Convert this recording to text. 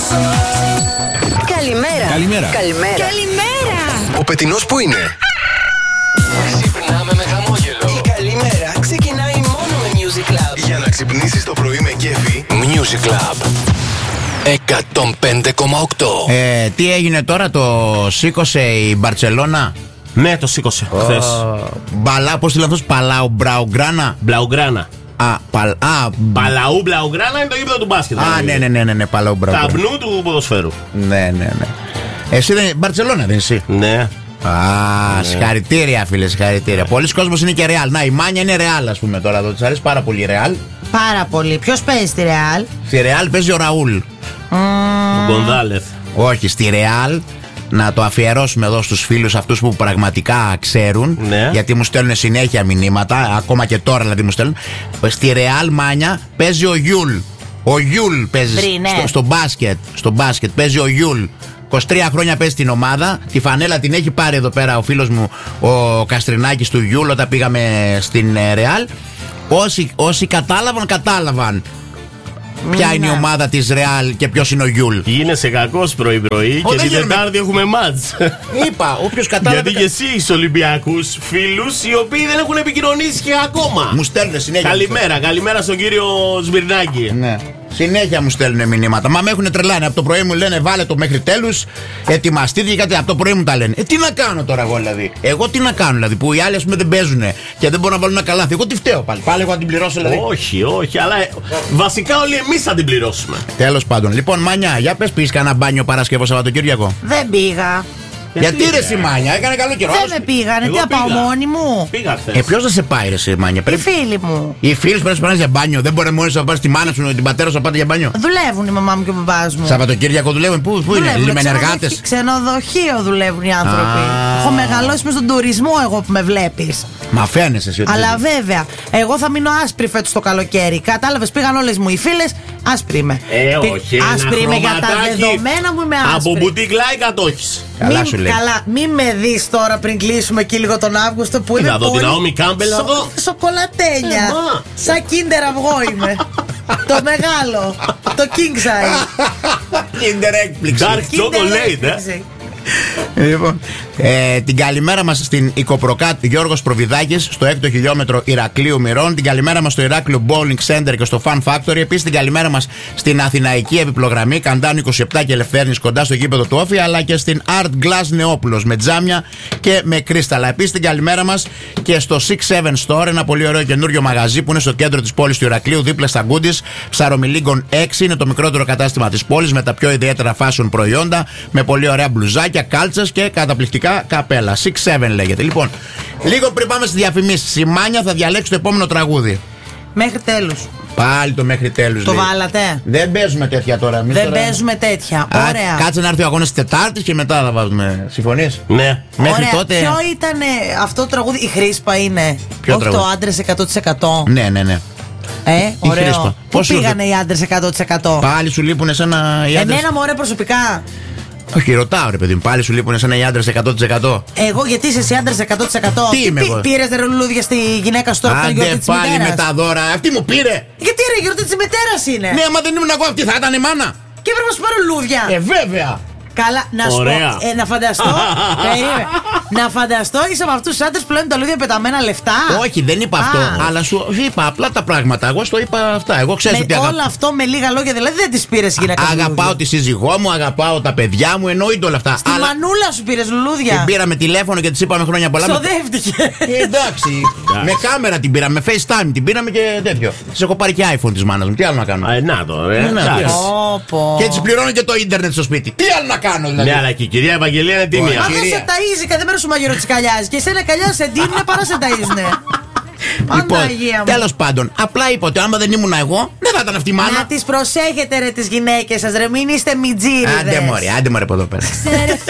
Καλημέρα. Καλημέρα. Καλημέρα. Καλημέρα. Ο πετεινός που είναι? Ξυπνάμε με χαμόγελο. Η καλημέρα ξεκινάει μόνο με Music Club. Για να ξυπνήσεις το πρωί με κέφι. Music Club 105,8. Τι έγινε τώρα, το σήκωσε η Μπαρτσελώνα? Ναι, το σήκωσε χθες. Μπαλά, πώς τη λάθος, Παλάου Μπλαουγκράνα. Μπλαουγκράνα. Παλαού Μπλαουγκράνα είναι το γήπεδο του μπάσκετ. Ναι, Παλάου Μπλαουγκράνα. Ταμπνού του ποδοσφαίρου. Ναι. Εσύ δεν Μπαρτσελώνα, δεν εσύ? Ναι. Συγχαρητήρια, φίλε, συγχαρητήρια. Πολλοί κόσμος είναι και Ρεάλ. Να, η Μάνια είναι Ρεάλ, ας πούμε τώρα εδώ. Της αρέσει πάρα πολύ η Ρεάλ. Πάρα πολύ. Ποιος παίζει στη Ρεάλ? Στη Ρεάλ παίζει ο Ραούλ. Ο Γκονδάλεθ. Όχι, στη Ρεάλ. Να το αφιερώσουμε εδώ στους φίλους αυτούς που πραγματικά ξέρουν. Ναι. Γιατί μου στέλνουν συνέχεια μηνύματα. Ακόμα και τώρα δηλαδή μου στέλνουν. Στη Ρεάλ, Μάνια, παίζει ο Γιούλ. Ο Γιούλ παίζει στο μπάσκετ. Στο μπάσκετ παίζει ο Γιούλ. 23 χρόνια παίζει στην ομάδα. Τη φανέλα την έχει πάρει εδώ πέρα ο φίλος μου ο Καστρινάκης του Γιούλ όταν πήγαμε στην Ρεάλ. Όσοι κατάλαβαν ποια είναι η ομάδα της Ρεάλ και ποιος είναι ο Γιούλ. Γίνεσαι κακός πρωί-πρωί και την Τετάρτη έχουμε μάτς. Είπα, όποιος κατάλαβε. Γιατί και εσύ έχεις Ολυμπιακούς φίλους οι οποίοι δεν έχουν επικοινωνήσει και ακόμα. Μου στέλνουν συνέχεια. Καλημέρα στον κύριο Σμυρνάκη. Ναι. Συνέχεια μου στέλνουν μηνύματα. Μα με έχουν τρελάνει. Από το πρωί μου λένε βάλε το μέχρι τέλους. Ετοιμαστείτε και κάτι. Από το πρωί μου τα λένε. Τι να κάνω τώρα εγώ δηλαδή? Εγώ τι να κάνω δηλαδή? Που οι άλλοι ας πούμε δεν παίζουν και δεν μπορούν να βάλουν ένα καλάθι. Εγώ τι φταίω πάλι? Πάλι εγώ να την πληρώσω δηλαδή? Όχι, αλλά βασικά όλοι εμείς θα την πληρώσουμε. Τέλος πάντων. Λοιπόν, Μάνια, για πες, πήγες κανένα μπάνιο Παρασκευό Σαββατοκύριακο? Δεν πήγα. Γιατί ρε εσύ, Μάνια, έκανε καλό καιρό. Δεν με πήγανε, τι να πάω μόνη μου. Πήγα χθες. Ποιος θα σε πάει ρε εσύ, Μάνια? Οι φίλοι μου. Οι φίλοι σου πρέπει να πάνε για μπάνιο. Δεν μπορεί μόνοι σου να πας τη μάνα σου, την πατέρα σου να πάτε για μπάνιο? Δουλεύουν η μαμά μου και ο μπαμπάς μου. Σαββατοκύριακο δουλεύουν, πού είναι, λιμενεργάτες? Ξενοδοχείο δουλεύουν οι άνθρωποι. Έχω μεγαλώσει με στον τουρισμό εγώ που με βλέπεις. Μα φαίνεσαι εσύ ότι. Αλλά βέβαια, εγώ θα μείνω άσπρη φέτος το καλοκαίρι. Κατάλαβες, πήγαν όλες μου οι φίλες, άσπρη είμαι. Όχι. Άσπρη είμαι για τα δεδομένα μου, είμαι άσπρη. Από μπουτίκ like κατόχεις. Καλά σου λέει. Καλά, μην με δεις τώρα πριν κλείσουμε εκεί λίγο τον Αύγουστο που είμαι. Να δω την Ναόμι Κάμπελ να δω. Σοκολατένια. Σαν Kinder αυγό είμαι. Το μεγάλο. Το king size. Kinder έκπληξη. Dark chocolate, Λοιπόν, την καλημέρα μας στην Οικοπροκάτ Γιώργος Προβιδάκης στο 6ο χιλιόμετρο Ηρακλείου Μυρών. Την καλημέρα μας στο Ηράκλειο Bowling Center και στο Fun Factory. Επίσης την καλημέρα μας στην Αθηναϊκή Επιπλογραμμή Καντάνου 27 και Ελευθέρνης κοντά στο γήπεδο του Όφη. Αλλά και στην Art Glass Νεόπουλος με τζάμια και με κρίσταλα. Επίσης την καλημέρα μας και στο 6-7 Store, ένα πολύ ωραίο καινούριο μαγαζί που είναι στο κέντρο της πόλης του Ηρακλείου, δίπλα στα Goodies, Ψαρομιλίγκων 6. Είναι το μικρότερο κατάστημα της πόλης με τα πιο ιδιαίτερα fashion προϊόντα, με πολύ ωραία μπλουζάκια, κάλτσες και καταπληκτικά καπέλα. 6-7 λέγεται. Λοιπόν, λίγο πριν πάμε στις διαφημίσεις, η Μάνια θα διαλέξει το επόμενο τραγούδι. Μέχρι τέλους. Πάλι το μέχρι τέλους. Το λέει. βάλατε? Δεν παίζουμε τέτοια τώρα. Δεν παίζουμε τέτοια. Ωραία. Κάτσε να έρθει ο αγώνας της Τετάρτης και μετά θα βάζουμε. Συμφωνείς? Ναι. Μέχρι Ωραία. τότε. Ποιο ήταν αυτό το τραγούδι? Η Χρήσπα είναι. Ποιο Όχι τραγούδι? το άντρες 100%. Ναι. Ωραίο. Χρήσπα. Πού Πώς πήγανε οι άντρες 100%? Πάλι σου λείπουν εσένα οι άντρες? Εμένα μωρέ προσωπικά. Όχι, ρωτάω ρε παιδί μου, πάλι σου λείπουν εσένα οι άντρες 100%. Εγώ γιατί είσαι εσύ άντρες 100%? Τι είμαι εγώ? Πήρες ρε λουλούδια στη γυναίκα σου τώρα που ήταν Άντε γιορτή της πάλι με μητέρας? τα δώρα, αυτή μου πήρε. Γιατί ρε, η γιορτή της μητέρας είναι. Ναι, άμα δεν ήμουν εγώ, αυτή θα ήταν η μάνα. Και πρέπει να σου πάρω λουλούδια. Βέβαια. Καλά, να σου Ωραία. πω. Να φανταστώ. Περίμενε. Να φανταστώ είσαι από αυτούς τους άντρες που λένε τα λουλούδια πεταμένα λεφτά. Όχι, δεν είπα αυτό. Αλλά σου είπα απλά τα πράγματα. Εγώ στο είπα αυτά. Εγώ ξέρω ότι όλο αυτό με λίγα λόγια δηλαδή δεν τις πήρες γυναίκα. Αγαπάω τη σύζυγό μου, αγαπάω τα παιδιά μου, εννοείται όλα αυτά. Στη μανούλα σου πήρες λουλούδια. Την πήραμε τηλέφωνο και της είπαμε χρόνια πολλά. Ξοδεύτηκε. Εντάξει. Με κάμερα την πήραμε, με FaceTime την πήραμε και τέτοιο. Της έχω πάρει και iPhone της μάνας μου. Τι άλλο να κάνω? Να το, Και της πληρώνω και το ίντερνετ στο σπίτι. Τι άλλο να κάνω δηλαδή? Ναι, αλλά και η κυρία Ευαγγελία είναι τίμια. Μα δεν σε ταΐζει, κάθε μέρα σου μαγειροτσικαλιάζει. Και εσένα καλιά σε ντύνουνε παρά σε ταΐζουνε. Λοιπόν, τέλος πάντων, απλά είπα ότι άμα δεν ήμουν εγώ, δεν θα ήταν αυτή η μάνα. Να τις προσέχετε ρε τις γυναίκες σας, ρε, μην είστε μιτζίριδες. Άντε μωρέ από εδώ πέρα.